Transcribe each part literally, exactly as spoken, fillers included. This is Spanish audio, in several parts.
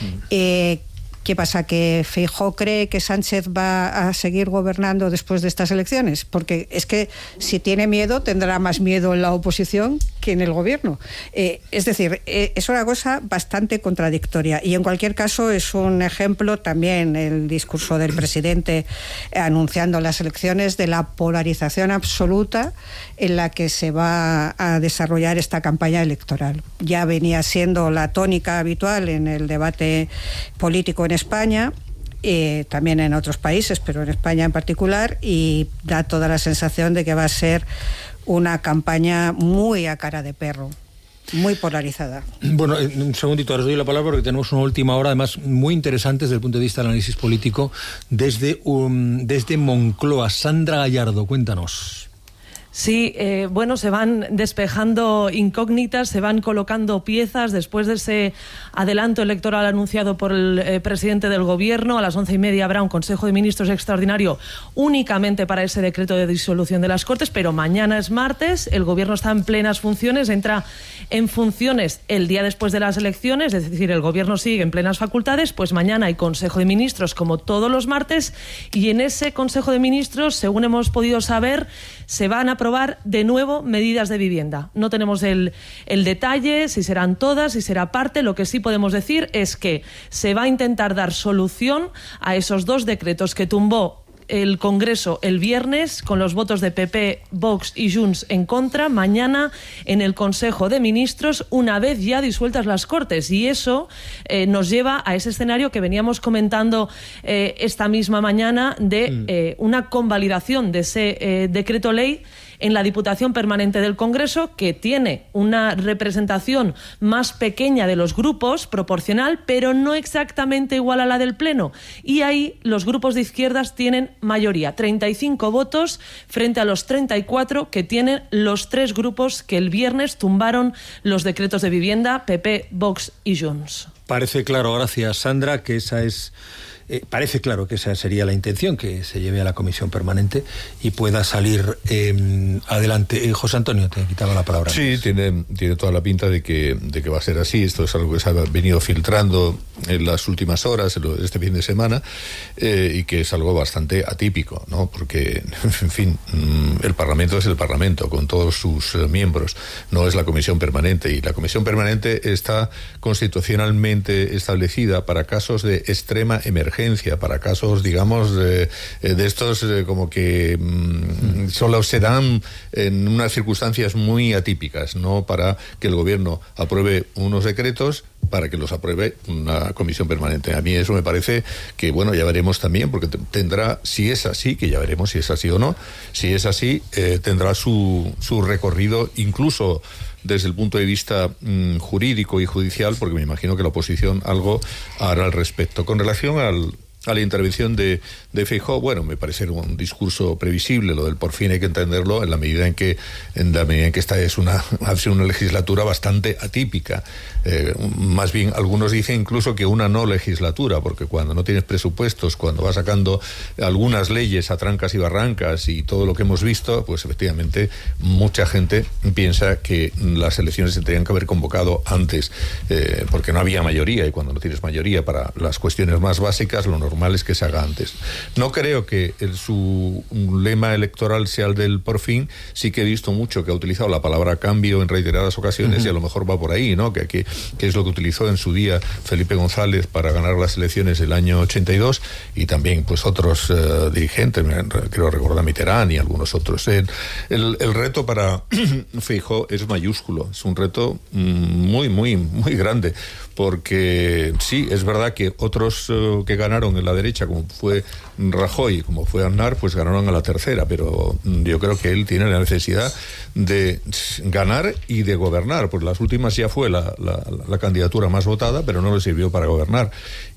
Mm. Eh, ¿Qué pasa? ¿Que Feijóo cree que Sánchez va a seguir gobernando después de estas elecciones? Porque es que si tiene miedo, tendrá más miedo en la oposición que en el gobierno. Eh, es decir, eh, es una cosa bastante contradictoria. Y en cualquier caso es un ejemplo también el discurso del presidente anunciando las elecciones de la polarización absoluta en la que se va a desarrollar esta campaña electoral. Ya venía siendo la tónica habitual en el debate político en España, eh, también en otros países, pero en España en particular, y da toda la sensación de que va a ser una campaña muy a cara de perro, muy polarizada. Bueno, un segundito, os doy la palabra porque tenemos una última hora, además muy interesante desde el punto de vista del análisis político, desde, um, desde Moncloa. Sandra Gallardo, cuéntanos. Sí, eh, bueno, se van despejando incógnitas, se van colocando piezas después de ese adelanto electoral anunciado por el eh, presidente del Gobierno. A las once y media habrá un Consejo de Ministros extraordinario únicamente para ese decreto de disolución de las Cortes, pero mañana es martes, el Gobierno está en plenas funciones, entra en funciones el día después de las elecciones, es decir, el Gobierno sigue en plenas facultades, pues mañana hay Consejo de Ministros como todos los martes, y en ese Consejo de Ministros, según hemos podido saber, se van a aprobar de nuevo medidas de vivienda. No tenemos el, el detalle, si serán todas, si será parte. Lo que sí podemos decir es que se va a intentar dar solución a esos dos decretos que tumbó el Congreso el viernes con los votos de P P, Vox y Junts en contra, mañana en el Consejo de Ministros, una vez ya disueltas las Cortes. Y eso eh, nos lleva a ese escenario que veníamos comentando eh, esta misma mañana de eh, una convalidación de ese eh, decreto ley en la Diputación Permanente del Congreso, que tiene una representación más pequeña de los grupos, proporcional, pero no exactamente igual a la del Pleno. Y ahí los grupos de izquierdas tienen mayoría, treinta y cinco votos frente a los treinta y cuatro que tienen los tres grupos que el viernes tumbaron los decretos de vivienda, P P, Vox y Junts. Parece claro, gracias Sandra, que esa es... Eh, parece claro que esa sería la intención, que se lleve a la comisión permanente y pueda salir eh, adelante. Eh, José Antonio, te he quitado la palabra. Sí, tiene, tiene toda la pinta de que, de que va a ser así. Esto es algo que se ha venido filtrando en las últimas horas, este fin de semana, eh, y que es algo bastante atípico, ¿no? Porque, en fin, el Parlamento es el Parlamento, con todos sus eh, miembros, no es la comisión permanente. Y la comisión permanente está constitucionalmente establecida para casos de extrema emergencia, para casos, digamos, de, de estos eh, como que mmm, solo se dan en unas circunstancias muy atípicas, no para que el gobierno apruebe unos decretos para que los apruebe una comisión permanente. A mí eso me parece que, bueno, ya veremos también, porque tendrá, si es así, que ya veremos si es así o no, si es así, eh, tendrá su, su recorrido incluso desde el punto de vista mmm, jurídico y judicial, porque me imagino que la oposición algo hará al respecto. Con relación al, a la intervención de, de Feijóo, bueno, me parece un discurso previsible, lo del por fin hay que entenderlo en la medida en que, en la medida en que esta es una, ha sido una legislatura bastante atípica. Eh, más bien, algunos dicen incluso que una no legislatura, porque cuando no tienes presupuestos, cuando vas sacando algunas leyes a trancas y barrancas y todo lo que hemos visto, pues efectivamente mucha gente piensa que las elecciones se tenían que haber convocado antes, eh, porque no había mayoría, y cuando no tienes mayoría para las cuestiones más básicas, lo normal es que se haga antes. No creo que el, su lema electoral sea el del por fin. Sí que he visto mucho que ha utilizado la palabra cambio en reiteradas ocasiones, uh-huh. y a lo mejor va por ahí, ¿no? Que, que, que es lo que utilizó en su día Felipe González para ganar las elecciones del año ochenta y dos, y también pues otros uh, dirigentes, creo recordar Mitterrand y algunos otros. El, el, el reto para Feijóo es mayúsculo, es un reto muy, muy, muy grande, porque sí, es verdad que otros uh, que ganaron en la derecha, como fue Rajoy, como fue Aznar, pues ganaron a la tercera, pero yo creo que él tiene la necesidad de ganar y de gobernar, pues las últimas ya fue la, la, la candidatura más votada, pero no le sirvió para gobernar.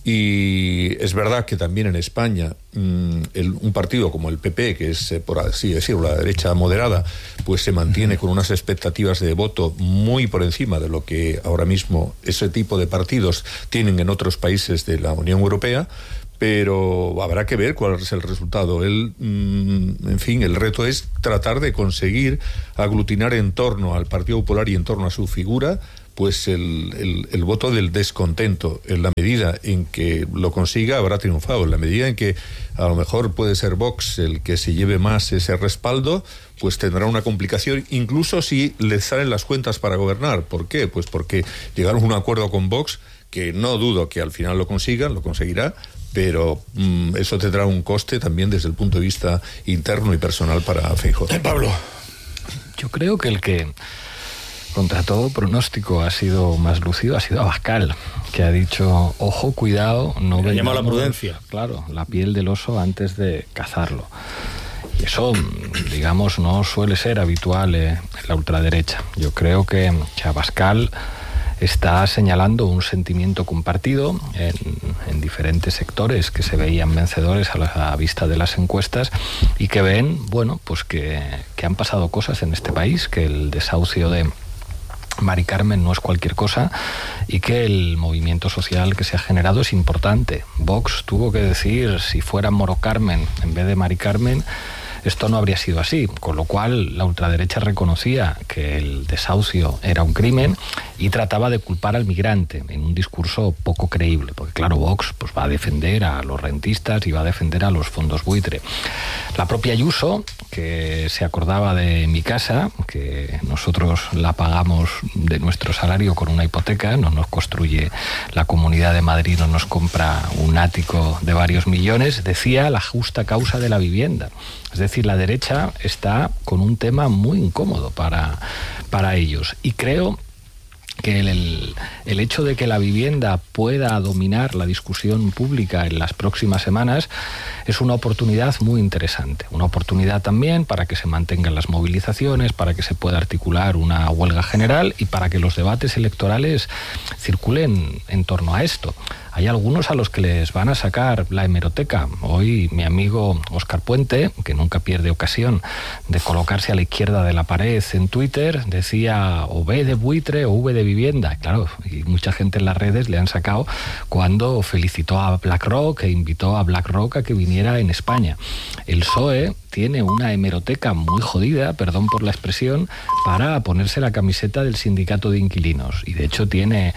Y es verdad que también en España el, un partido como el P P, que es, por así decirlo, la derecha moderada, pues se mantiene con unas expectativas de voto muy por encima de lo que ahora mismo ese tipo de partidos tienen en otros países de la Unión Europea. Pero habrá que ver cuál es el resultado. Él, en fin, el reto es tratar de conseguir aglutinar en torno al Partido Popular y en torno a su figura pues el, el, el voto del descontento. En la medida en que lo consiga, habrá triunfado. En la medida en que a lo mejor puede ser Vox el que se lleve más ese respaldo, pues tendrá una complicación, incluso si le salen las cuentas para gobernar. ¿Por qué? Pues porque llegaron a un acuerdo con Vox, que no dudo que al final lo consigan, lo conseguirá, pero mmm, eso tendrá un coste también desde el punto de vista interno y personal para Feijóo. Eh, Pablo. Yo creo que el que, contra todo pronóstico, ha sido más lúcido ha sido Abascal, que ha dicho, ojo, cuidado, no le ha llamado vendamos, la prudencia. Claro, la piel del oso antes de cazarlo. Y eso, digamos, no suele ser habitual eh, en la ultraderecha. Yo creo que, que Abascal está señalando un sentimiento compartido en, en diferentes sectores que se veían vencedores a la vista de las encuestas y que ven, bueno, pues que, que han pasado cosas en este país, que el desahucio de Mari Carmen no es cualquier cosa y que el movimiento social que se ha generado es importante. Vox tuvo que decir, si fuera Moro Carmen en vez de Mari Carmen, esto no habría sido así, con lo cual la ultraderecha reconocía que el desahucio era un crimen y trataba de culpar al migrante en un discurso poco creíble, porque claro, Vox pues va a defender a los rentistas y va a defender a los fondos buitre. La propia Ayuso, que se acordaba de mi casa, que nosotros la pagamos de nuestro salario con una hipoteca, no nos construye la Comunidad de Madrid, no nos compra un ático de varios millones, decía la justa causa de la vivienda. Es decir, la derecha está con un tema muy incómodo para, para ellos. Y creo que el, el, el hecho de que la vivienda pueda dominar la discusión pública en las próximas semanas es una oportunidad muy interesante. Una oportunidad también para que se mantengan las movilizaciones, para que se pueda articular una huelga general y para que los debates electorales circulen en torno a esto. Hay algunos a los que les van a sacar la hemeroteca. Hoy mi amigo Óscar Puente, que nunca pierde ocasión de colocarse a la izquierda de la pared en Twitter, decía o B de buitre o V de vivienda. Claro, y mucha gente en las redes le han sacado cuando felicitó a BlackRock e invitó a BlackRock a que viniera en España. El P S O E tiene una hemeroteca muy jodida, perdón por la expresión, para ponerse la camiseta del sindicato de inquilinos. Y de hecho tiene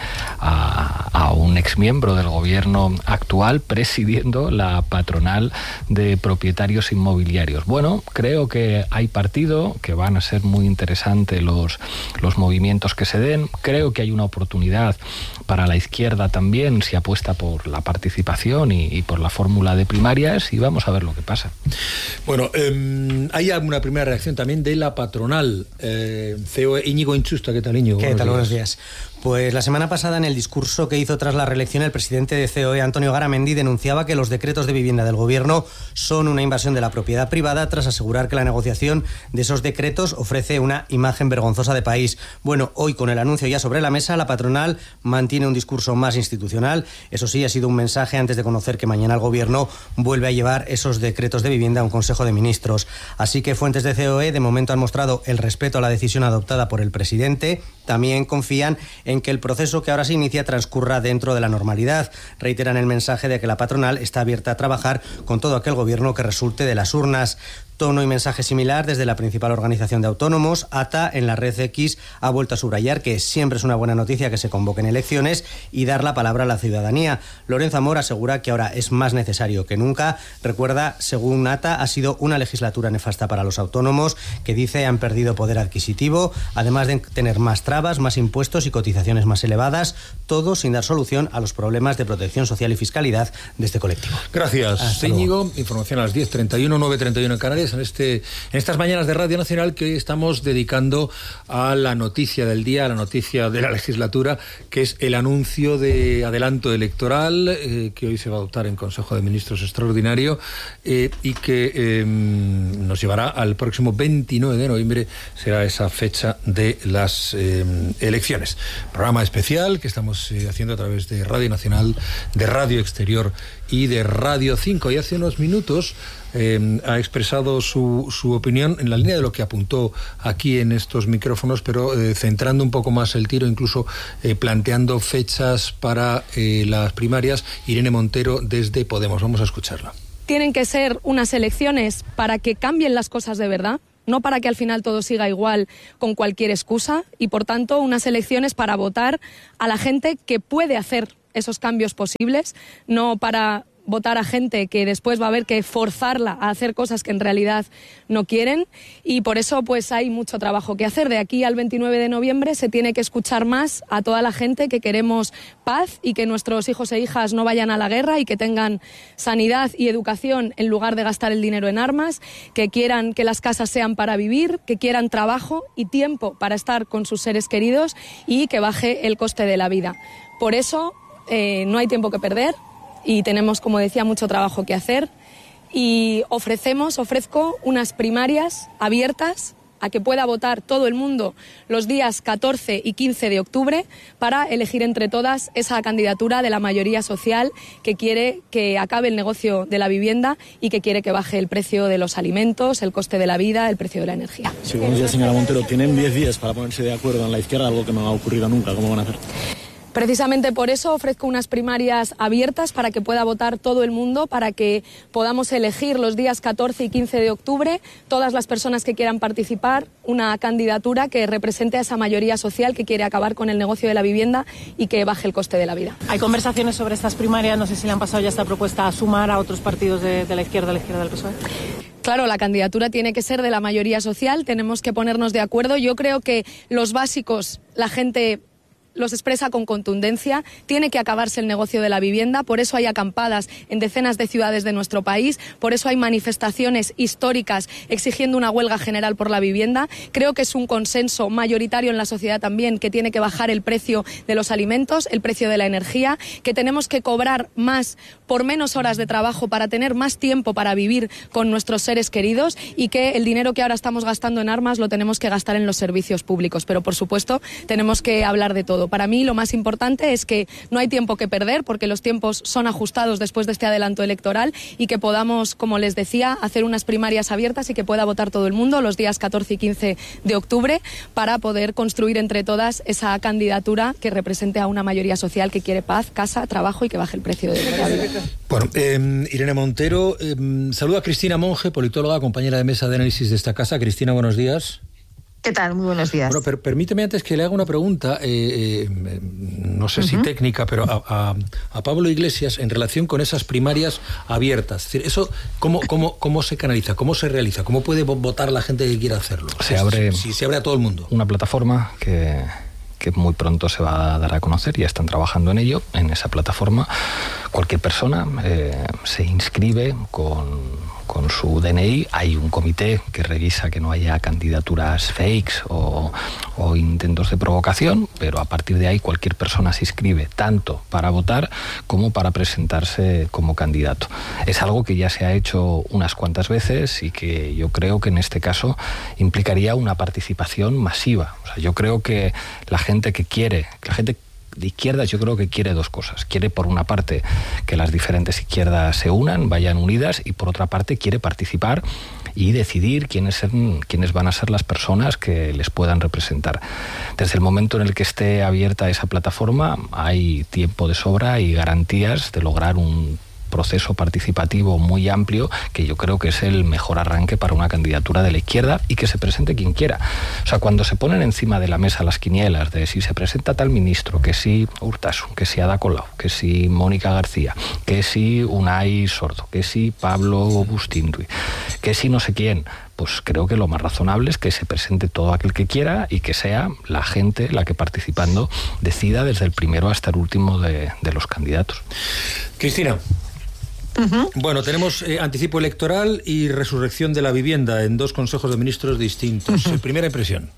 a, a un exmiembro del gobierno actual presidiendo la patronal de propietarios inmobiliarios. Bueno, creo que hay partido, que van a ser muy interesantes los, los movimientos que se den. Creo que hay una oportunidad para la izquierda también, si apuesta por la participación y, y por la fórmula de primarias, y vamos a ver lo que pasa. Bueno, eh, hay alguna primera reacción también de la patronal. Eh, C E O Íñigo Inchusta, ¿qué tal, Íñigo? ¿Qué Buenos tal? días. Buenos días. Pues la semana pasada, en el discurso que hizo tras la reelección, el presidente de C E O E, Antonio Garamendi, denunciaba que los decretos de vivienda del gobierno son una invasión de la propiedad privada, tras asegurar que la negociación de esos decretos ofrece una imagen vergonzosa de país. Bueno, hoy, con el anuncio ya sobre la mesa, la patronal mantiene un discurso más institucional. Eso sí, ha sido un mensaje antes de conocer que mañana el gobierno vuelve a llevar esos decretos de vivienda a un Consejo de Ministros. Así que fuentes de C E O E de momento han mostrado el respeto a la decisión adoptada por el presidente. También confían en que el proceso que ahora se inicia transcurra dentro de la normalidad. Reiteran el mensaje de que la patronal está abierta a trabajar con todo aquel gobierno que resulte de las urnas. Tono y mensaje similar desde la principal organización de autónomos. A T A, en la red X, ha vuelto a subrayar que siempre es una buena noticia que se convoquen elecciones y dar la palabra a la ciudadanía. Lorenzo Amor asegura que ahora es más necesario que nunca. Recuerda, según A T A, ha sido una legislatura nefasta para los autónomos, que dice han perdido poder adquisitivo, además de tener más trabas, más impuestos y cotizaciones más elevadas, todo sin dar solución a los problemas de protección social y fiscalidad de este colectivo. Gracias, Íñigo. Información a las diez treinta y uno, nueve treinta y uno en Canarias. En, este, en estas mañanas de Radio Nacional que hoy estamos dedicando a la noticia del día, a la noticia de la legislatura, que es el anuncio de adelanto electoral eh, que hoy se va a adoptar en Consejo de Ministros extraordinario eh, y que eh, nos llevará al próximo veintinueve de noviembre, será esa fecha de las eh, elecciones. Programa especial que estamos eh, haciendo a través de Radio Nacional, de Radio Exterior y de Radio cinco. Y hace unos minutos eh, ha expresado su, su opinión en la línea de lo que apuntó aquí en estos micrófonos, pero eh, centrando un poco más el tiro, incluso eh, planteando fechas para eh, las primarias. Irene Montero desde Podemos. Vamos a escucharla. Tienen que ser unas elecciones para que cambien las cosas de verdad, no para que al final todo siga igual con cualquier excusa, y por tanto unas elecciones para votar a la gente que puede hacer esos cambios posibles, no para votar a gente que después va a haber que forzarla a hacer cosas que en realidad no quieren, y por eso pues hay mucho trabajo que hacer. De aquí al veintinueve de noviembre se tiene que escuchar más a toda la gente que queremos paz y que nuestros hijos e hijas no vayan a la guerra y que tengan sanidad y educación en lugar de gastar el dinero en armas, que quieran que las casas sean para vivir, que quieran trabajo y tiempo para estar con sus seres queridos y que baje el coste de la vida. Por eso eh, no hay tiempo que perder. Y tenemos, como decía, mucho trabajo que hacer, y ofrecemos, ofrezco unas primarias abiertas a que pueda votar todo el mundo los días catorce y quince de octubre para elegir entre todas esa candidatura de la mayoría social que quiere que acabe el negocio de la vivienda y que quiere que baje el precio de los alimentos, el coste de la vida, el precio de la energía. Sí, buenos días, señora Montero. Tienen diez días para ponerse de acuerdo en la izquierda, algo que no ha ocurrido nunca. ¿Cómo van a hacer? Precisamente por eso ofrezco unas primarias abiertas para que pueda votar todo el mundo, para que podamos elegir los días catorce y quince de octubre, todas las personas que quieran participar, una candidatura que represente a esa mayoría social que quiere acabar con el negocio de la vivienda y que baje el coste de la vida. Hay conversaciones sobre estas primarias, no sé si le han pasado ya esta propuesta a sumar a otros partidos de, de la izquierda, a la izquierda del P S O E. Claro, la candidatura tiene que ser de la mayoría social, tenemos que ponernos de acuerdo. Yo creo que los básicos, la gente los expresa con contundencia. Tiene que acabarse el negocio de la vivienda, por eso hay acampadas en decenas de ciudades de nuestro país, por eso hay manifestaciones históricas exigiendo una huelga general por la vivienda. Creo que es un consenso mayoritario en la sociedad también que tiene que bajar el precio de los alimentos, el precio de la energía, que tenemos que cobrar más por menos horas de trabajo para tener más tiempo para vivir con nuestros seres queridos, y que el dinero que ahora estamos gastando en armas lo tenemos que gastar en los servicios públicos. Pero por supuesto tenemos que hablar de todo. Para mí lo más importante es que no hay tiempo que perder, porque los tiempos son ajustados después de este adelanto electoral, y que podamos, como les decía, hacer unas primarias abiertas y que pueda votar todo el mundo los días catorce y quince de octubre para poder construir entre todas esa candidatura que represente a una mayoría social que quiere paz, casa, trabajo y que baje el precio de la vida. Bueno, eh, Irene Montero, eh, saluda a Cristina Monge, politóloga, compañera de mesa de análisis de esta casa. Cristina, buenos días. ¿Qué tal? Muy buenos días. Bueno, per permíteme antes que le haga una pregunta, eh, eh, no sé uh-huh. si técnica, pero a, a, a Pablo Iglesias en relación con esas primarias abiertas. Es decir, eso, ¿cómo, cómo, cómo se canaliza? ¿Cómo se realiza? ¿Cómo puede votar la gente que quiera hacerlo? Se abre, si, si se abre a todo el mundo. Una plataforma que, que muy pronto se va a dar a conocer, ya están trabajando en ello. En esa plataforma cualquier persona eh, se inscribe con... con su D N I, hay un comité que revisa que no haya candidaturas fakes o, o intentos de provocación, pero a partir de ahí cualquier persona se inscribe tanto para votar como para presentarse como candidato. Es algo que ya se ha hecho unas cuantas veces y que yo creo que en este caso implicaría una participación masiva. O sea, yo creo que la gente que quiere, que la gente de izquierdas, yo creo que quiere dos cosas. Quiere, por una parte, que las diferentes izquierdas se unan, vayan unidas, y por otra parte quiere participar y decidir quiénes, ser, quiénes van a ser las personas que les puedan representar. Desde el momento en el que esté abierta esa plataforma, hay tiempo de sobra y garantías de lograr un proceso participativo muy amplio, que yo creo que es el mejor arranque para una candidatura de la izquierda, y que se presente quien quiera. O sea, cuando se ponen encima de la mesa las quinielas de si se presenta tal ministro, que si Urtasun, que si Ada Colau, que si Mónica García, que si Unai Sordo, que si Pablo Bustinduy, que si no sé quién, pues creo que lo más razonable es que se presente todo aquel que quiera y que sea la gente la que, participando, decida desde el primero hasta el último de, de los candidatos. Cristina. Uh-huh. Bueno, tenemos eh, anticipo electoral y resurrección de la vivienda en dos consejos de ministros distintos. Uh-huh. Primera impresión.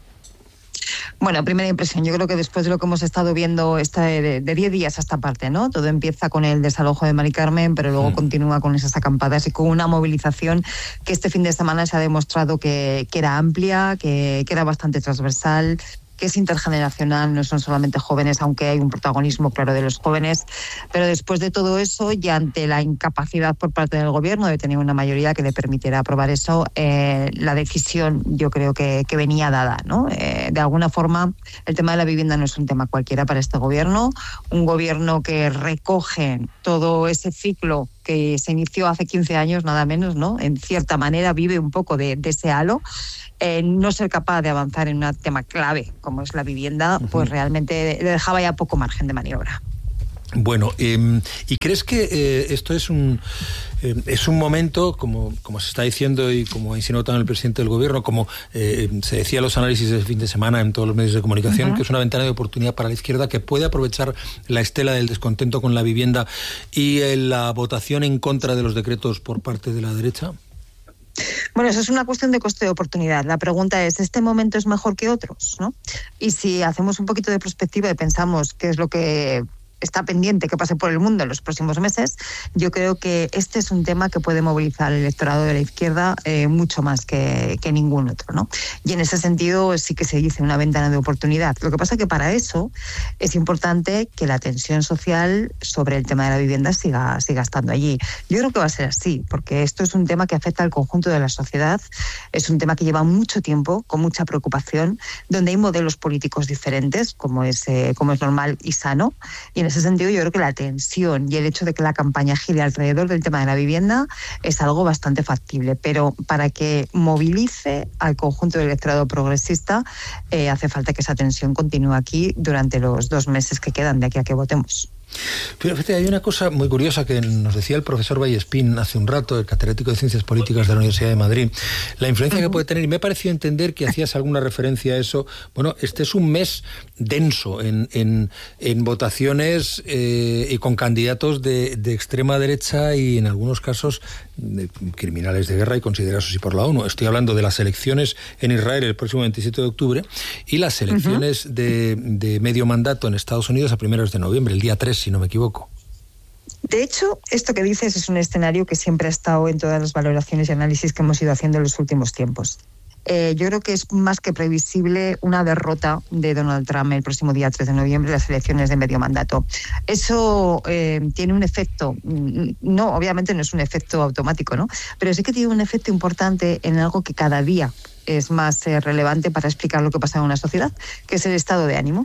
Bueno, primera impresión, yo creo que después de lo que hemos estado viendo esta de diez días a esta parte, ¿no? Todo empieza con el desalojo de Mari Carmen, pero luego mm. continúa con esas acampadas y con una movilización que este fin de semana se ha demostrado que, que era amplia, que, que era bastante transversal, que es intergeneracional, no son solamente jóvenes, aunque hay un protagonismo claro de los jóvenes, pero después de todo eso, y ante la incapacidad por parte del gobierno de tener una mayoría que le permitiera aprobar eso, eh, la decisión yo creo que, que venía dada, ¿no? Eh, de alguna forma, el tema de la vivienda no es un tema cualquiera para este gobierno, un gobierno que recoge todo ese ciclo que se inició hace quince años, nada menos, ¿no? En cierta manera vive un poco de, de ese halo. Eh, no ser capaz de avanzar en un tema clave como es la vivienda, pues uh-huh. realmente le dejaba ya poco margen de maniobra. Bueno, eh, ¿y crees que eh, esto es un eh, es un momento, como, como se está diciendo y como ha insinuado también el presidente del gobierno, como eh, se decía en los análisis del fin de semana en todos los medios de comunicación, uh-huh. que es una ventana de oportunidad para la izquierda que puede aprovechar la estela del descontento con la vivienda y eh, la votación en contra de los decretos por parte de la derecha? Bueno, eso es una cuestión de coste de oportunidad. La pregunta es, ¿este momento es mejor que otros, ¿no? Y si hacemos un poquito de perspectiva y pensamos qué es lo que está pendiente que pase por el mundo en los próximos meses, yo creo que este es un tema que puede movilizar al electorado de la izquierda eh, mucho más que, que ningún otro, ¿no? Y en ese sentido sí que se dice una ventana de oportunidad. Lo que pasa es que para eso es importante que la tensión social sobre el tema de la vivienda siga, siga estando allí. Yo creo que va a ser así, porque esto es un tema que afecta al conjunto de la sociedad, es un tema que lleva mucho tiempo, con mucha preocupación, donde hay modelos políticos diferentes, como es, eh, como es normal y sano, y en En ese sentido, yo creo que la tensión y el hecho de que la campaña gire alrededor del tema de la vivienda es algo bastante factible, pero para que movilice al conjunto del electorado progresista eh, hace falta que esa tensión continúe aquí durante los dos meses que quedan de aquí a que votemos. Pero fíjate, hay una cosa muy curiosa que nos decía el profesor Vallespín hace un rato, el catedrático de Ciencias Políticas de la Universidad de Madrid, la influencia que puede tener, y me pareció entender que hacías alguna referencia a eso. Bueno, este es un mes denso en, en, en votaciones eh, y con candidatos de, de extrema derecha y en algunos casos de criminales de guerra y considerados así por la ONU. Estoy hablando de las elecciones en Israel el próximo veintisiete de octubre y las elecciones uh-huh. de, de medio mandato en Estados Unidos a primeros de noviembre, el día tres, si no me equivoco. De hecho, esto que dices es un escenario que siempre ha estado en todas las valoraciones y análisis que hemos ido haciendo en los últimos tiempos. Eh, yo creo que es más que previsible una derrota de Donald Trump el próximo día tres de noviembre en las elecciones de medio mandato. Eso eh, tiene un efecto, no, obviamente no es un efecto automático, ¿no? Pero sí que tiene un efecto importante en algo que cada día es más eh, relevante para explicar lo que pasa en una sociedad, que es el estado de ánimo.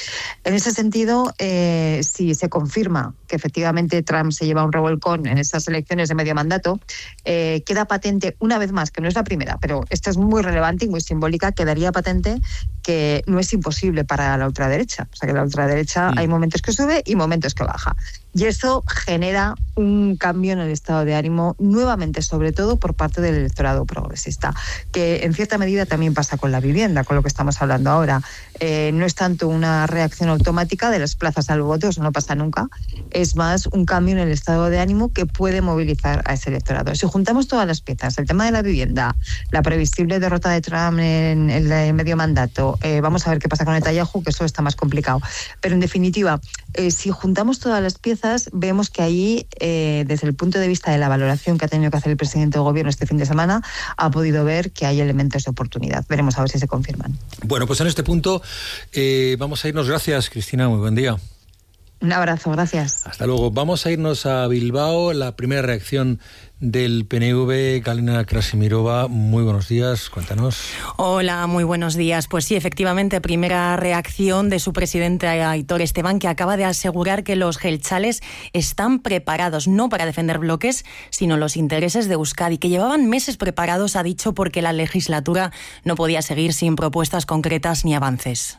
En ese sentido, eh, si se confirma que efectivamente Trump se lleva un revolcón en estas elecciones de medio mandato, eh, queda patente una vez más, que no es la primera, pero esta es muy relevante y muy simbólica, quedaría patente que no es imposible para la ultraderecha. O sea, que la ultraderecha sí. hay momentos que sube y momentos que baja. Y eso genera un cambio en el estado de ánimo, nuevamente, sobre todo por parte del electorado progresista, que en cierta medida también pasa con la vivienda, con lo que estamos hablando ahora. Eh, no es tanto una reacción automática de las plazas al voto, eso no pasa nunca, es más un cambio en el estado de ánimo que puede movilizar a ese electorado. Si juntamos todas las piezas, el tema de la vivienda, la previsible derrota de Trump en el medio mandato, eh, vamos a ver qué pasa con Netanyahu, que eso está más complicado. Pero en definitiva, eh, si juntamos todas las piezas, vemos que ahí, eh, desde el punto de vista de la valoración que ha tenido que hacer el presidente del gobierno este fin de semana, ha podido ver que hay elementos de oportunidad. Veremos a ver si se confirman. Bueno, pues en este punto eh, vamos a irnos. Gracias, Cristina, muy buen día. Un abrazo, gracias. Hasta luego. Vamos a irnos a Bilbao. La primera reacción del P N V, Galina Krasimirova, muy buenos días, cuéntanos. Hola, muy buenos días. Pues sí, efectivamente, primera reacción de su presidente Aitor Esteban, que acaba de asegurar que los jeltzales están preparados, no para defender bloques, sino los intereses de Euskadi, que llevaban meses preparados, ha dicho, porque la legislatura no podía seguir sin propuestas concretas ni avances.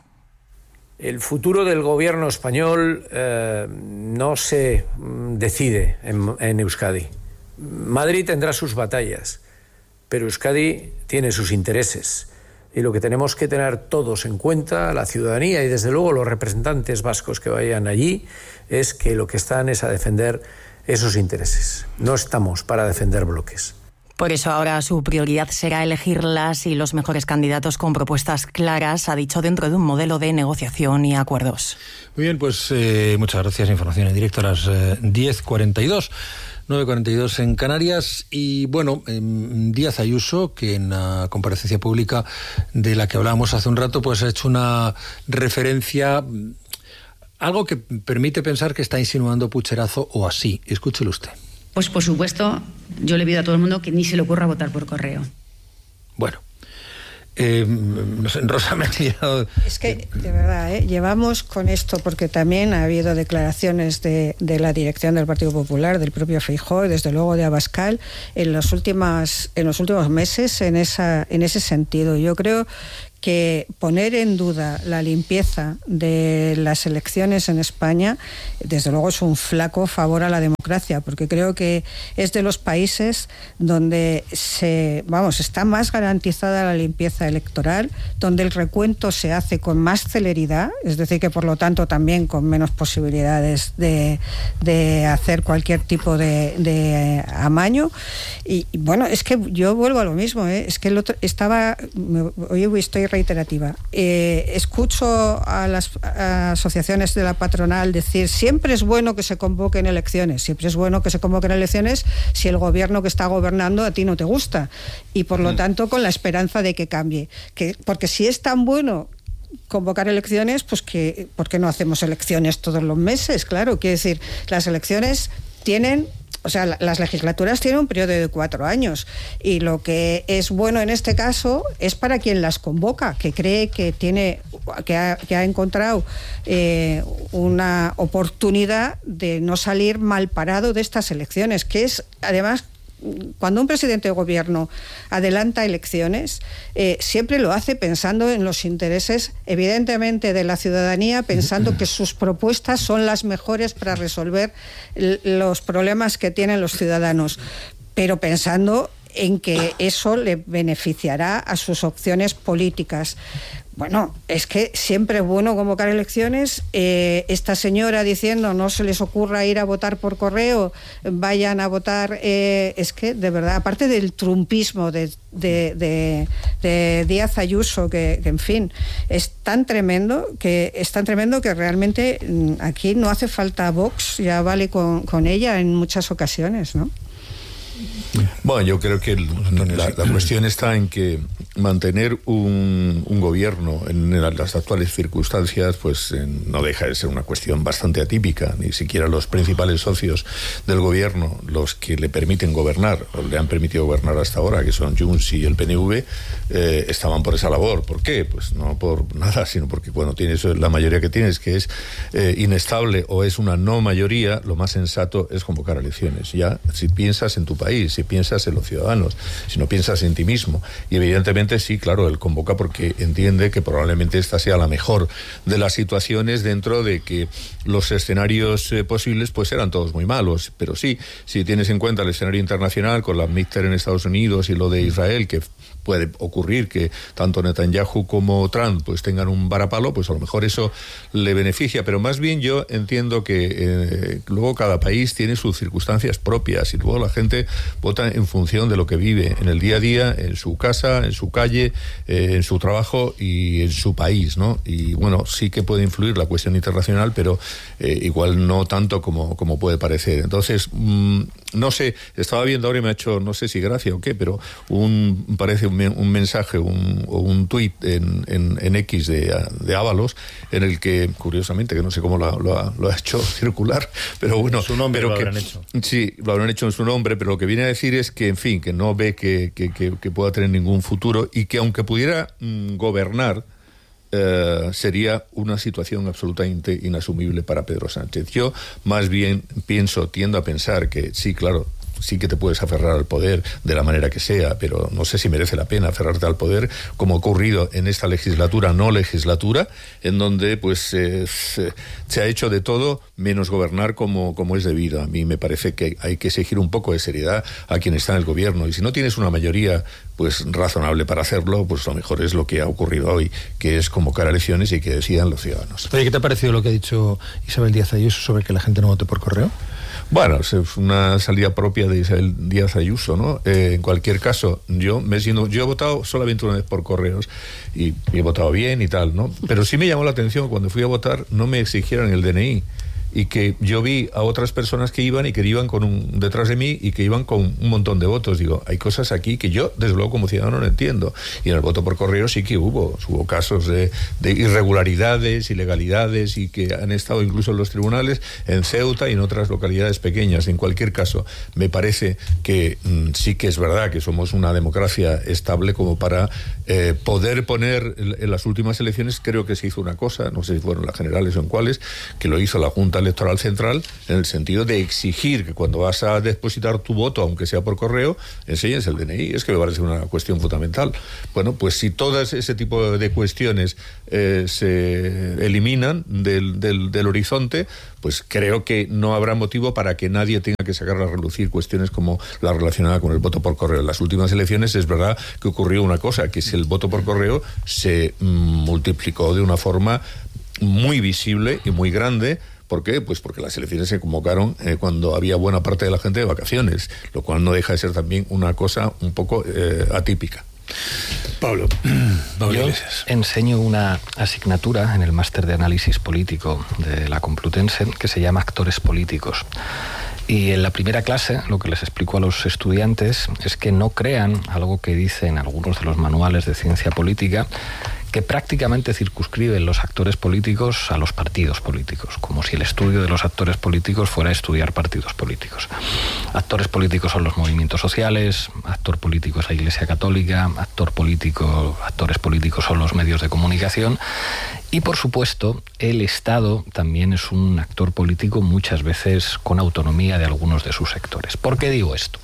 El futuro del gobierno español eh, no se decide en, en Euskadi. Madrid tendrá sus batallas, pero Euskadi tiene sus intereses. Y lo que tenemos que tener todos en cuenta, la ciudadanía y desde luego los representantes vascos que vayan allí, es que lo que están es a defender esos intereses. No estamos para defender bloques. Por eso ahora su prioridad será elegir las y los mejores candidatos con propuestas claras, ha dicho, dentro de un modelo de negociación y acuerdos. Muy bien, pues eh, muchas gracias. Información en directo a las eh, diez cuarenta y dos. nueve cuarenta y dos en Canarias. Y bueno, eh, Díaz Ayuso, que en la comparecencia pública de la que hablábamos hace un rato, pues ha hecho una referencia, algo que permite pensar que está insinuando pucherazo o así. Escúchelo usted. Pues por supuesto, yo le pido a todo el mundo que ni se le ocurra votar por correo. Bueno, Eh, no sé, Rosa me ha tirado... Es que, de verdad, ¿eh? llevamos con esto, porque también ha habido declaraciones de, de la dirección del Partido Popular, del propio Feijóo y desde luego de Abascal en los últimas, en los últimos meses en esa, en ese sentido. Yo creo que poner en duda la limpieza de las elecciones en España, desde luego es un flaco favor a la democracia, porque creo que es de los países donde se, vamos, está más garantizada la limpieza electoral, donde el recuento se hace con más celeridad, es decir, que por lo tanto también con menos posibilidades de, de hacer cualquier tipo de, de amaño. Y, y bueno, es que yo vuelvo a lo mismo, ¿eh? Es que el otro, estaba, hoy estoy reiterativa. Eh, escucho a las a asociaciones de la patronal decir siempre es bueno que se convoquen elecciones, siempre es bueno que se convoquen elecciones si el gobierno que está gobernando a ti no te gusta y por lo tanto con la esperanza de que cambie. Que, porque si es tan bueno convocar elecciones, pues que ¿por qué no hacemos elecciones todos los meses? Claro, quiero decir, las elecciones tienen... O sea, las legislaturas tienen un periodo de cuatro años y lo que es bueno en este caso es para quien las convoca, que cree que tiene, que ha, que ha encontrado eh, una oportunidad de no salir mal parado de estas elecciones, que es además... Cuando un presidente de gobierno adelanta elecciones, eh, siempre lo hace pensando en los intereses, evidentemente, de la ciudadanía, pensando que sus propuestas son las mejores para resolver los problemas que tienen los ciudadanos, pero pensando en que eso le beneficiará a sus opciones políticas. Bueno, es que siempre es bueno convocar elecciones. Eh, esta señora diciendo no se les ocurra ir a votar por correo, vayan a votar. Eh, es que, de verdad, aparte del trumpismo de, de, de, de Díaz Ayuso, que, que, en fin, es tan tremendo que es tan tremendo que realmente aquí no hace falta Vox, ya vale con, con ella en muchas ocasiones, ¿no? Bueno, yo creo que el, la, la cuestión está en que mantener un, un gobierno en las actuales circunstancias pues eh, no deja de ser una cuestión bastante atípica. Ni siquiera los principales socios del gobierno, los que le permiten gobernar o le han permitido gobernar hasta ahora, que son Junts y el P N V, eh, estaban por esa labor. ¿Por qué? Pues no por nada, sino porque cuando tienes la mayoría que tienes, que es eh, inestable o es una no mayoría, lo más sensato es convocar elecciones. Ya, si piensas en tu país, si piensas en los ciudadanos, si no piensas en ti mismo. Y evidentemente sí, claro, él convoca porque entiende que probablemente esta sea la mejor de las situaciones, dentro de que los escenarios eh, posibles pues eran todos muy malos. Pero sí, si tienes en cuenta el escenario internacional con la midterm en Estados Unidos y lo de Israel, que puede ocurrir que tanto Netanyahu como Trump pues tengan un varapalo, pues a lo mejor eso le beneficia, pero más bien yo entiendo que eh, luego cada país tiene sus circunstancias propias y luego la gente vota en función de lo que vive en el día a día, en su casa, en su calle, eh, en su trabajo y en su país, ¿no? Y bueno, sí que puede influir la cuestión internacional, pero eh, igual no tanto como, como puede parecer. Entonces, mmm, no sé, estaba viendo ahora y me ha hecho, no sé si gracia o qué, pero un parece un un mensaje un, o un tuit en, en, en X de, de Ábalos, en el que, curiosamente, que no sé cómo lo, lo, ha, lo ha hecho circular, pero bueno... Su nombre pero lo que, habrán hecho. Sí, lo habrán hecho en su nombre, pero lo que viene a decir es que, en fin, que no ve que, que, que, que pueda tener ningún futuro y que aunque pudiera mmm, gobernar, Uh, sería una situación absolutamente inasumible para Pedro Sánchez. Yo más bien pienso, tiendo a pensar que sí, claro, sí que te puedes aferrar al poder de la manera que sea, pero no sé si merece la pena aferrarte al poder, como ha ocurrido en esta legislatura, no legislatura, en donde pues eh, se, se ha hecho de todo menos gobernar como, como es debido. A mí me parece que hay que exigir un poco de seriedad a quien está en el gobierno, y si no tienes una mayoría pues razonable para hacerlo, pues lo mejor es lo que ha ocurrido hoy, que es convocar elecciones y que decidan los ciudadanos. Oye, ¿qué te ha parecido lo que ha dicho Isabel Díaz Ayuso sobre que la gente no vote por correo? Bueno, es una salida propia de Isabel Díaz Ayuso, ¿no? Eh, en cualquier caso, yo me siento, yo he votado solamente una vez por correos y, y he votado bien y tal, ¿no? Pero sí me llamó la atención cuando fui a votar no me exigieron el D N I. y que yo vi a otras personas que iban y que iban con un, detrás de mí y que iban con un montón de votos. Digo, hay cosas aquí que yo, desde luego, como ciudadano no entiendo. Y en el voto por correo sí que hubo, hubo casos de, de irregularidades, ilegalidades, y que han estado incluso en los tribunales, en Ceuta y en otras localidades pequeñas. En cualquier caso, me parece que mmm, sí que es verdad que somos una democracia estable como para eh, poder poner en, en las últimas elecciones. Creo que se hizo una cosa, no sé si fueron las generales o en cuáles, que lo hizo la Junta Electoral Central, en el sentido de exigir que cuando vas a depositar tu voto, aunque sea por correo, enseñes el D N I. Es que me parece una cuestión fundamental. Bueno, pues si todas ese tipo de cuestiones eh, se eliminan del, del, del horizonte, pues creo que no habrá motivo para que nadie tenga que sacar a relucir cuestiones como la relacionada con el voto por correo. En las últimas elecciones es verdad que ocurrió una cosa, que si el voto por correo se mm, multiplicó de una forma muy visible y muy grande. ¿Por qué? Pues porque las elecciones se convocaron eh, cuando había buena parte de la gente de vacaciones, lo cual no deja de ser también una cosa un poco eh, atípica. Pablo, Pablo Yo Iglesias. enseño una asignatura en el máster de análisis político de la Complutense que se llama Actores Políticos. Y en la primera clase lo que les explico a los estudiantes es que no crean algo que dicen algunos de los manuales de ciencia política, que prácticamente circunscriben los actores políticos a los partidos políticos, como si el estudio de los actores políticos fuera estudiar partidos políticos. Actores políticos son los movimientos sociales, actor político es la Iglesia Católica, actor político, actores políticos son los medios de comunicación, y por supuesto el Estado también es un actor político, muchas veces con autonomía de algunos de sus sectores. ¿Por qué digo esto?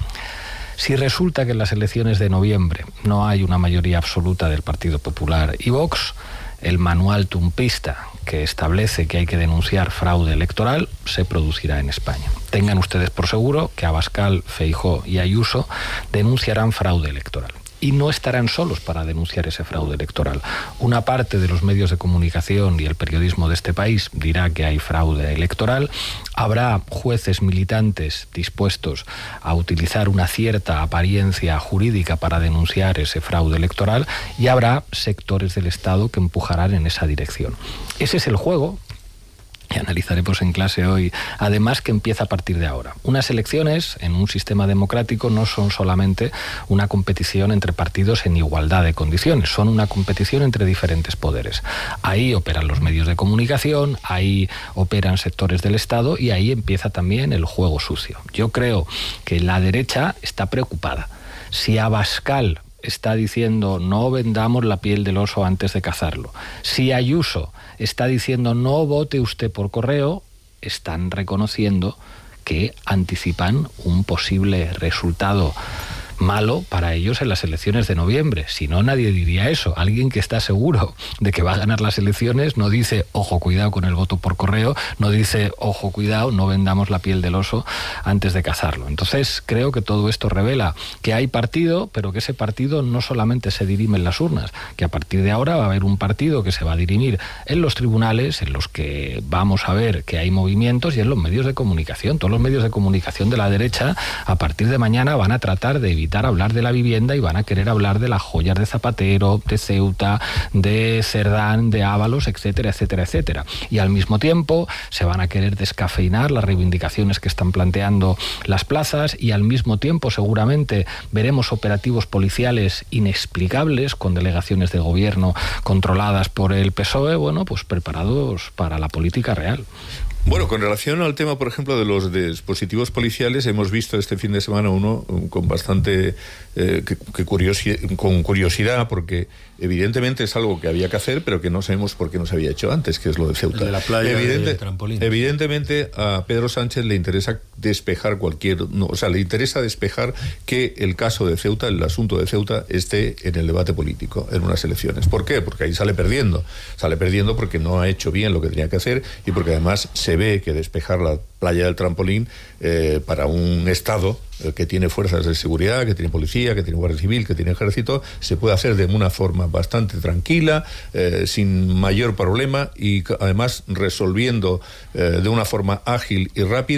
Si resulta que en las elecciones de noviembre no hay una mayoría absoluta del Partido Popular y Vox, el manual tumpista que establece que hay que denunciar fraude electoral se producirá en España. Tengan ustedes por seguro que Abascal, Feijóo y Ayuso denunciarán fraude electoral. Y no estarán solos para denunciar ese fraude electoral. Una parte de los medios de comunicación y el periodismo de este país dirá que hay fraude electoral. Habrá jueces militantes dispuestos a utilizar una cierta apariencia jurídica para denunciar ese fraude electoral, y habrá sectores del Estado que empujarán en esa dirección. Ese es el juego que analizaremos en clase hoy, además, que empieza a partir de ahora. Unas elecciones en un sistema democrático no son solamente una competición entre partidos en igualdad de condiciones, son una competición entre diferentes poderes. Ahí operan los medios de comunicación, ahí operan sectores del Estado, y ahí empieza también el juego sucio. Yo creo que la derecha está preocupada. Si Abascal está diciendo no vendamos la piel del oso antes de cazarlo, si Ayuso está diciendo no vote usted por correo, están reconociendo que anticipan un posible resultado malo para ellos en las elecciones de noviembre. Si no, nadie diría eso. Alguien que está seguro de que va a ganar las elecciones no dice ojo, cuidado con el voto por correo, no dice ojo, cuidado, no vendamos la piel del oso antes de cazarlo. Entonces creo que todo esto revela que hay partido, pero que ese partido no solamente se dirime en las urnas, que a partir de ahora va a haber un partido que se va a dirimir en los tribunales, en los que vamos a ver que hay movimientos, y en los medios de comunicación. Todos los medios de comunicación de la derecha a partir de mañana van a tratar de evitar hablar de la vivienda y van a querer hablar de las joyas de Zapatero, de Ceuta, de Cerdán, de Ábalos, etcétera, etcétera, etcétera. Y al mismo tiempo se van a querer descafeinar las reivindicaciones que están planteando las plazas, y al mismo tiempo seguramente veremos operativos policiales inexplicables con delegaciones de gobierno controladas por el P S O E, bueno, pues preparados para la política real. Bueno, con relación al tema, por ejemplo, de los dispositivos policiales, hemos visto este fin de semana uno con bastante eh, que, que curiosi- con curiosidad, porque evidentemente es algo que había que hacer, pero que no sabemos por qué no se había hecho antes, que es lo de Ceuta. El de la playa Evidente, de trampolín. Evidentemente a Pedro Sánchez le interesa despejar cualquier... No, o sea, le interesa despejar que el caso de Ceuta, el asunto de Ceuta, esté en el debate político en unas elecciones. ¿Por qué? Porque ahí sale perdiendo. Sale perdiendo porque no ha hecho bien lo que tenía que hacer, y porque además se ve que despejar la playa del trampolín eh, para un Estado eh, que tiene fuerzas de seguridad, que tiene policía, que tiene guardia civil, que tiene ejército, se puede hacer de una forma bastante tranquila, eh, sin mayor problema, y además resolviendo eh, de una forma ágil y rápida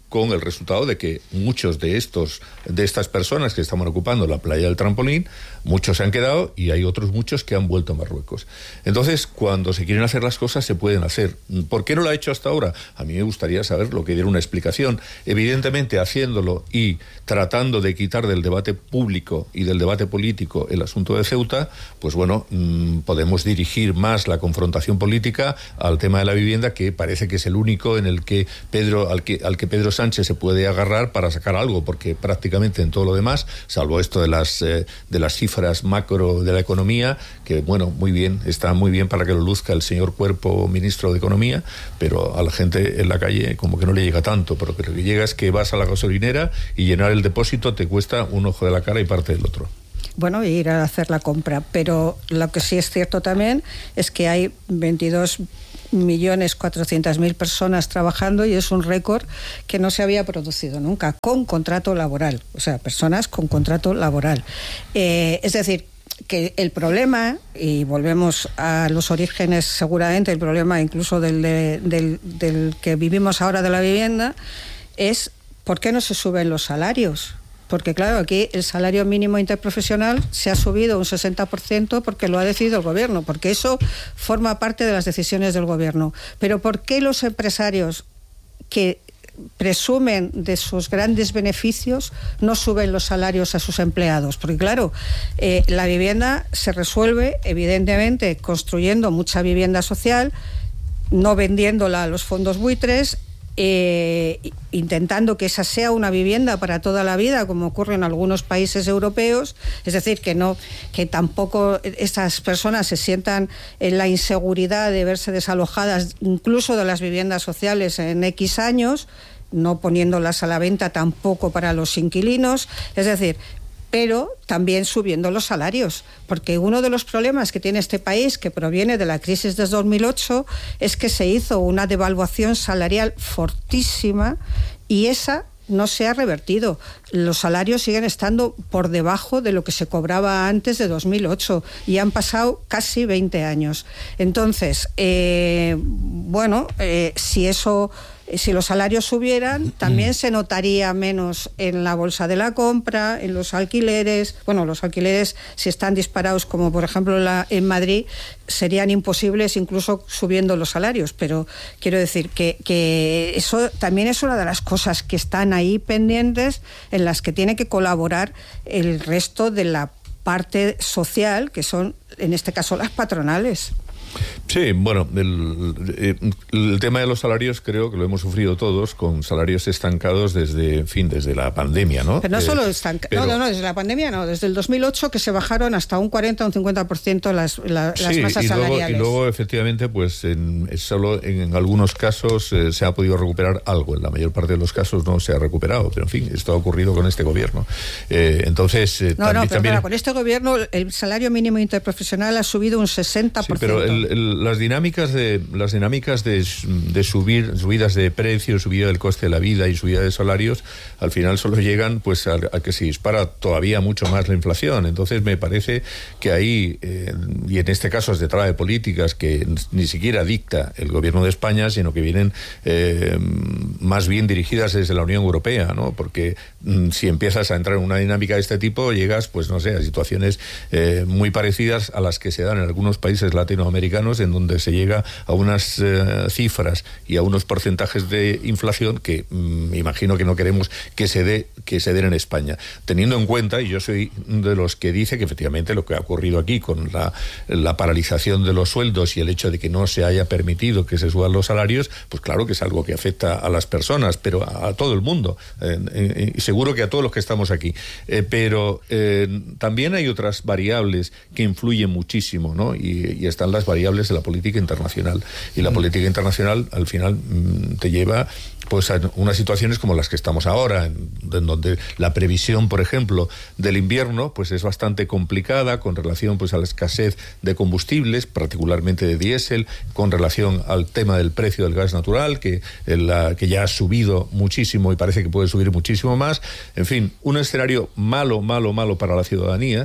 con el resultado de que muchos de estos de estas personas que estaban ocupando la playa del Trampolín, muchos se han quedado y hay otros muchos que han vuelto a Marruecos. Entonces, cuando se quieren hacer las cosas, se pueden hacer. ¿Por qué no lo ha hecho hasta ahora? A mí me gustaría saber lo que diera una explicación. Evidentemente, haciéndolo y tratando de quitar del debate público y del debate político el asunto de Ceuta, pues bueno, mmm, podemos dirigir más la confrontación política al tema de la vivienda, que parece que es el único en el que Pedro, al que, al que Pedro Sánchez se puede agarrar para sacar algo, porque prácticamente en todo lo demás, salvo esto de las eh, de las cifras macro de la economía, que bueno, muy bien, está muy bien para que lo luzca el señor Cuerpo, ministro de Economía, pero a la gente en la calle como que no le llega tanto, pero que lo que llega es que vas a la gasolinera y llenar el depósito te cuesta un ojo de la cara y parte del otro. Bueno, ir a hacer la compra, pero lo que sí es cierto también es que hay veintidós millones cuatrocientas mil personas trabajando y es un récord que no se había producido nunca, con contrato laboral, o sea, personas con contrato laboral. Eh, es decir, que el problema, y volvemos a los orígenes seguramente, el problema incluso del, de, del, del que vivimos ahora de la vivienda, es ¿por qué no se suben los salarios? Porque claro, aquí el salario mínimo interprofesional se ha subido un sesenta por ciento porque lo ha decidido el gobierno, porque eso forma parte de las decisiones del gobierno. Pero ¿por qué los empresarios que presumen de sus grandes beneficios no suben los salarios a sus empleados? Porque claro, eh, la vivienda se resuelve evidentemente construyendo mucha vivienda social, no vendiéndola a los fondos buitres, Eh, intentando que esa sea una vivienda para toda la vida, como ocurre en algunos países europeos, es decir, que no, que tampoco estas personas se sientan en la inseguridad de verse desalojadas incluso de las viviendas sociales en X años, no poniéndolas a la venta tampoco para los inquilinos, es decir, pero también subiendo los salarios, porque uno de los problemas que tiene este país, que proviene de la crisis de dos mil ocho, es que se hizo una devaluación salarial fortísima y esa no se ha revertido. Los salarios siguen estando por debajo de lo que se cobraba antes de dos mil ocho y han pasado casi veinte años. Entonces, eh, bueno, eh, si eso... Si los salarios subieran, también se notaría menos en la bolsa de la compra, en los alquileres. Bueno, los alquileres, si están disparados, como por ejemplo la, en Madrid, serían imposibles incluso subiendo los salarios. Pero quiero decir que, que eso también es una de las cosas que están ahí pendientes, en las que tiene que colaborar el resto de la parte social, que son, en este caso, las patronales. Sí, bueno, el, el tema de los salarios creo que lo hemos sufrido todos, con salarios estancados desde, en fin, desde la pandemia, ¿no? Pero no eh, solo estancados, pero... no, no, no, desde la pandemia no, desde el dos mil ocho que se bajaron hasta un cuarenta o un cincuenta por ciento las, la, las sí, masas y luego, salariales. Y luego, efectivamente, pues en, solo en, en algunos casos eh, se ha podido recuperar algo, en la mayor parte de los casos no se ha recuperado, pero en fin, esto ha ocurrido con este gobierno. Eh, entonces, eh, no, también, no, pero también... para, con este gobierno el salario mínimo interprofesional ha subido un sesenta por ciento. Sí, pero el, el, las dinámicas de las dinámicas de, de subir subidas de precios, subida del coste de la vida y subida de salarios, al final solo llegan pues a, a que se dispara todavía mucho más la inflación. Entonces me parece que ahí, eh, y en este caso es detrás de políticas que ni siquiera dicta el gobierno de España, sino que vienen eh, más bien dirigidas desde la Unión Europea, ¿no? Porque mm, si empiezas a entrar en una dinámica de este tipo, llegas, pues no sé, a situaciones eh, muy parecidas a las que se dan en algunos países latinoamericanos, en donde se llega a unas eh, cifras y a unos porcentajes de inflación que me mm, imagino que no queremos que se dé que se den en España, teniendo en cuenta, y yo soy de los que dice que efectivamente lo que ha ocurrido aquí con la, la paralización de los sueldos y el hecho de que no se haya permitido que se suban los salarios, pues claro que es algo que afecta a las personas, pero a, a todo el mundo, eh, eh, seguro que a todos los que estamos aquí, eh, pero eh, también hay otras variables que influyen muchísimo, ¿no? Y, y están las variables de la política internacional. Y la política internacional al final mmm, te lleva pues a unas situaciones como las que estamos ahora, en, en donde la previsión, por ejemplo, del invierno pues es bastante complicada con relación pues a la escasez de combustibles, particularmente de diésel, con relación al tema del precio del gas natural, que, la, que ya ha subido muchísimo y parece que puede subir muchísimo más. En fin, un escenario malo, malo, malo para la ciudadanía,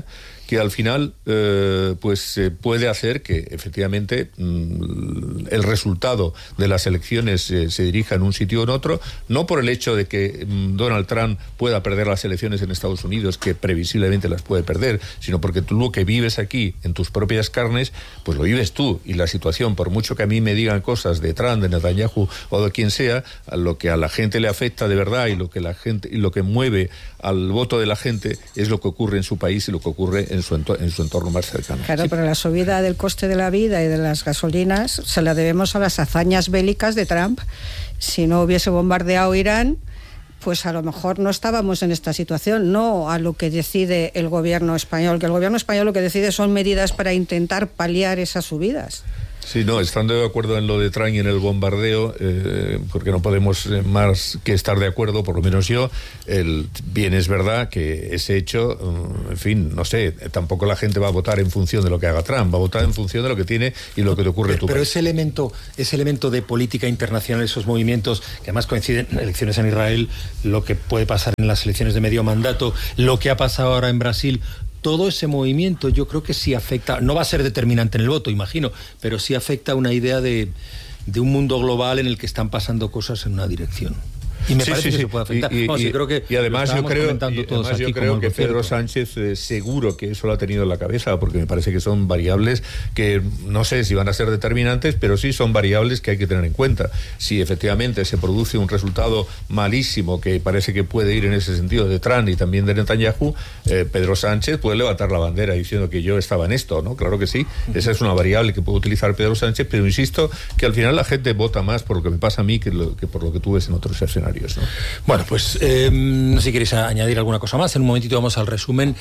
que al final eh, pues eh, puede hacer que efectivamente mmm, el resultado de las elecciones eh, se dirija en un sitio o en otro, no por el hecho de que mmm, Donald Trump pueda perder las elecciones en Estados Unidos, que previsiblemente las puede perder, sino porque tú lo que vives aquí en tus propias carnes, pues lo vives tú, y la situación, por mucho que a mí me digan cosas de Trump, de Netanyahu o de quien sea, a lo que a la gente le afecta de verdad y lo que la gente y lo que mueve al voto de la gente es lo que ocurre en su país y lo que ocurre en su entorno, en su entorno más cercano. Claro, sí. Pero la subida del coste de la vida y de las gasolinas se la debemos a las hazañas bélicas de Trump. Si no hubiese bombardeado Irán, pues a lo mejor no estábamos en esta situación, no a lo que decide el gobierno español, que el gobierno español lo que decide son medidas para intentar paliar esas subidas. Sí, no, estando de acuerdo en lo de Trump y en el bombardeo, eh, porque no podemos eh, más que estar de acuerdo, por lo menos yo, el, bien es verdad que ese hecho, um, en fin, no sé, tampoco la gente va a votar en función de lo que haga Trump, va a votar en función de lo que tiene y lo que te ocurre en tu Pero país. ese elemento, ese elemento de política internacional, esos movimientos, que además coinciden en elecciones en Israel, lo que puede pasar en las elecciones de medio mandato, lo que ha pasado ahora en Brasil, todo ese movimiento yo creo que sí afecta, no va a ser determinante en el voto, imagino, pero sí afecta a una idea de, de un mundo global en el que están pasando cosas en una dirección. Y me sí, parece sí, que sí. se puede afectar. Y, y, Vamos, y, yo creo que y además yo creo, y además yo creo que Pedro Sánchez eh, seguro que eso lo ha tenido en la cabeza, porque me parece que son variables que no sé si van a ser determinantes, pero sí son variables que hay que tener en cuenta. Si efectivamente se produce un resultado malísimo, que parece que puede ir en ese sentido de Trump y también de Netanyahu, eh, Pedro Sánchez puede levantar la bandera diciendo que yo estaba en esto, ¿no? Claro que sí, esa es una variable que puede utilizar Pedro Sánchez, pero insisto que al final la gente vota más por lo que me pasa a mí que, lo, que por lo que tú ves en otros escenarios, ¿no? Bueno, pues eh, no sé si queréis añadir alguna cosa más. En un momentito vamos al resumen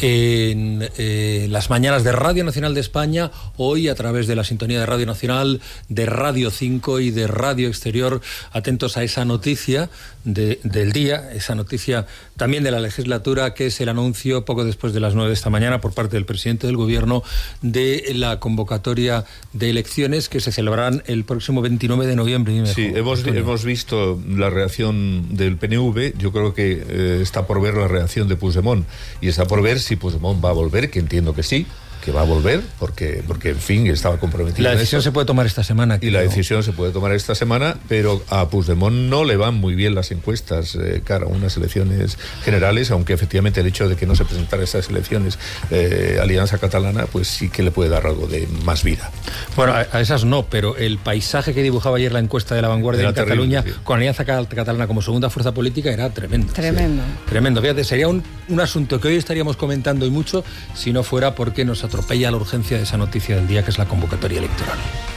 en eh, las mañanas de Radio Nacional de España, hoy a través de la sintonía de Radio Nacional, de Radio cinco y de Radio Exterior, atentos a esa noticia de, del día, esa noticia también de la legislatura, que es el anuncio poco después de las nueve de esta mañana por parte del presidente del Gobierno de la convocatoria de elecciones que se celebrarán el próximo veintinueve de noviembre. Sí, hemos, hemos visto la reacción del P N V, yo creo que eh, está por ver la reacción de Puigdemont y está por ver si Puigdemont va a volver, que entiendo que sí, que va a volver, porque, porque en fin, estaba comprometido. La decisión en eso. se puede tomar esta semana. Y la decisión se puede tomar esta semana, pero a Puigdemont no le van muy bien las encuestas eh, cara a unas elecciones generales, aunque efectivamente el hecho de que no se presentara esas elecciones eh, Alianza Catalana, pues sí que le puede dar algo de más vida. Bueno, a, a esas no, pero el paisaje que dibujaba ayer la encuesta de La Vanguardia era en terrible, Cataluña, sí, con Alianza Catalana como segunda fuerza política, era tremendo. Tremendo. Sí, tremendo. Fíjate, sería un, un asunto que hoy estaríamos comentando y mucho si no fuera porque nos atropella la urgencia de esa noticia del día, que es la convocatoria electoral.